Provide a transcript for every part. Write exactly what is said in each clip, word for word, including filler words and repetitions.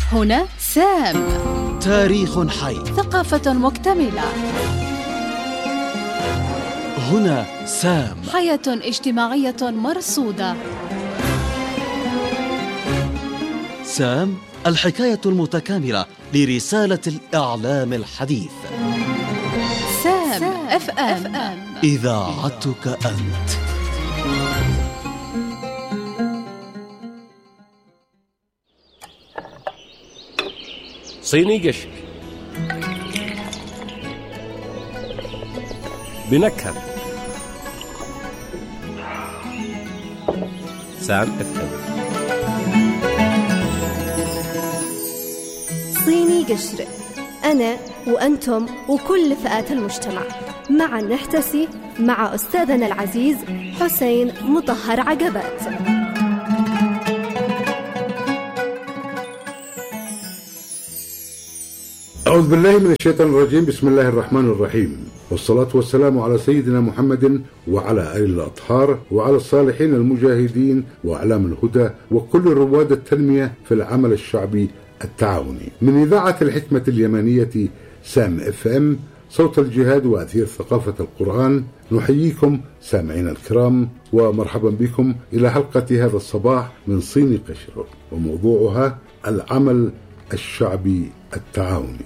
هنا سام. تاريخ حي، ثقافة مكتملة. هنا سام. حياة اجتماعية مرصودة. سام، الحكاية المتكاملة لرسالة الإعلام الحديث. سام اف ام، إذاعتك أنت. صيني قشر بنكهة. سام اف ام. صيني قشر، أنا وأنتم وكل فئات المجتمع معا نحتسي مع أستاذنا العزيز حسين مطهر عقبات. أعوذ بالله من الشيطان الرجيم. بسم الله الرحمن الرحيم، والصلاة والسلام على سيدنا محمد وعلى آله الأطهار وعلى الصالحين المجاهدين وأعلام الهدى وكل رواد التنمية في العمل الشعبي التعاوني. من إذاعة الحكمة اليمنية سام اف ام، صوت الجهاد وأثير ثقافة القرآن، نحييكم سامعين الكرام ومرحبا بكم إلى حلقة هذا الصباح من صيني قشر، وموضوعها العمل الشعبي التعاوني.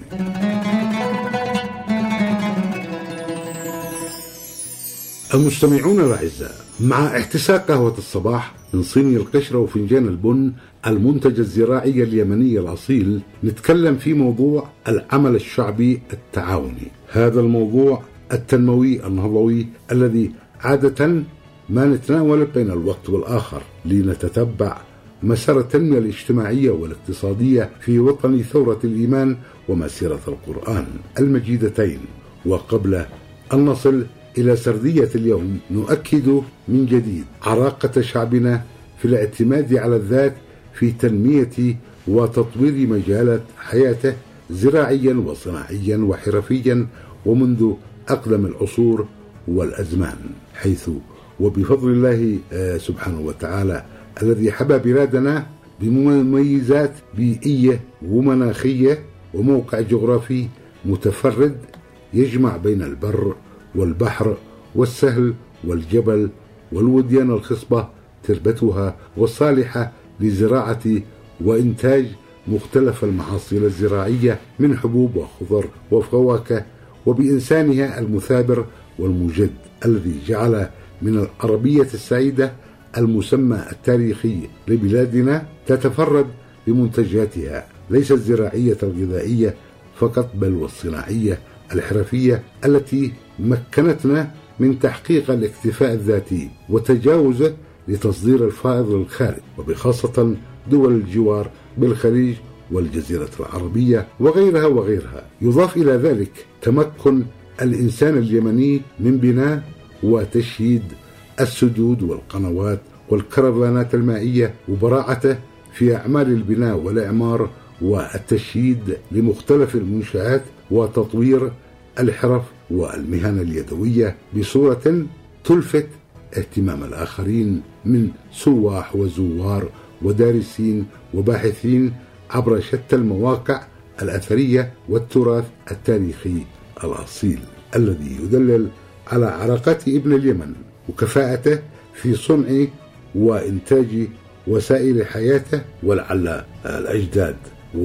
المستمعون الأعزاء، مع احتساء قهوة الصباح من صيني القشرة وفنجان البن المنتج الزراعي اليمني الأصيل، نتكلم في موضوع العمل الشعبي التعاوني. هذا الموضوع التنموي النهضوي الذي عادة ما نتناول بين الوقت والآخر لنتتبع مسار التنمية الاجتماعية والاقتصادية في وطن ثورة الإيمان ومسيرة القرآن المجيدتين. وقبل أن نصل إلى سردية اليوم، نؤكد من جديد عراقة شعبنا في الاعتماد على الذات في تنمية وتطوير مجالات حياته زراعيا وصناعيا وحرفيا ومنذ أقدم العصور والأزمان، حيث وبفضل الله سبحانه وتعالى الذي حبى بلادنا بمميزات بيئية ومناخية وموقع جغرافي متفرد يجمع بين البر والبحر والسهل والجبل والوديان الخصبة تربتها والصالحة لزراعة وإنتاج مختلف المحاصيل الزراعية من حبوب وخضر وفواكه، وبإنسانها المثابر والمجد الذي جعل من العربية السعيدة المسمى التاريخي لبلادنا تتفرد بمنتجاتها ليس الزراعية الغذائية فقط، بل والصناعية الحرفية التي مكنتنا من تحقيق الاكتفاء الذاتي وتجاوزه لتصدير الفائض للخارج، وبخاصة دول الجوار بالخليج والجزيرة العربية وغيرها وغيرها. يضاف إلى ذلك تمكن الإنسان اليمني من بناء وتشييد السدود والقنوات والكرفانات المائية، وبراعته في أعمال البناء والإعمار والتشييد لمختلف المنشآت وتطوير الحرف والمهن اليدوية بصورة تلفت اهتمام الآخرين من سواح وزوار ودارسين وباحثين عبر شتى المواقع الأثرية والتراث التاريخي الأصيل الذي يدلل على عراقات ابن اليمن وكفاءته في صنع وإنتاج وسائل حياته، ولعل الأجداد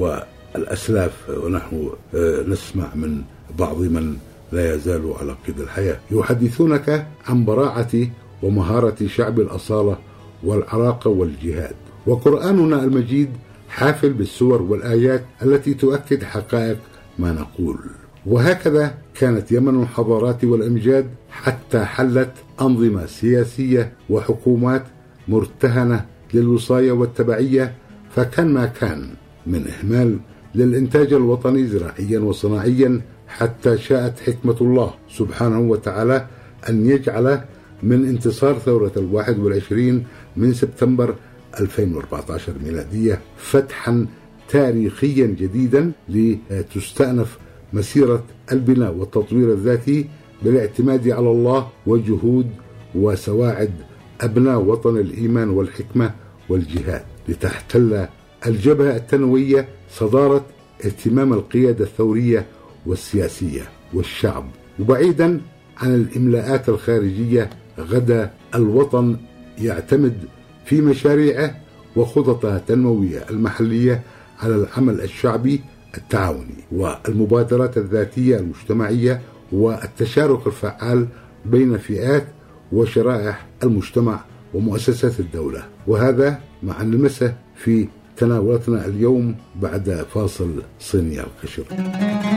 والأسلاف ونحن نسمع من بعض من لا يزال على قيد الحياة يحدثونك عن براعة ومهارة شعب الأصالة والعراقة والجهاد. وقرآننا المجيد حافل بالسور والآيات التي تؤكد حقائق ما نقول. وهكذا كانت يمن الحضارات والأمجاد حتى حلت أنظمة سياسية وحكومات مرتهنة للوصاية والتبعية، فكان ما كان من إهمال للإنتاج الوطني زراعيا وصناعيا حتى شاءت حكمة الله سبحانه وتعالى أن يجعل من انتصار ثورة الواحد والعشرين من سبتمبر ألفين وأربعة عشر ميلادية فتحا تاريخيا جديدا لتستأنف مسيرة البناء والتطوير الذاتي بالاعتماد على الله وجهود وسواعد أبناء وطن الإيمان والحكمة والجهاد، لتحتل الجبهة التنموية صدارة اهتمام القيادة الثورية والسياسية والشعب، وبعيدا عن الإملاءات الخارجية غدا الوطن يعتمد في مشاريعه وخططه التنموية المحلية على العمل الشعبي التعاوني والمبادرات الذاتية المجتمعية والتشارك الفعال بين فئات وشرائح المجتمع ومؤسسات الدولة. وهذا مع نلمسه في تناولاتنا اليوم بعد فاصل صيني القشر.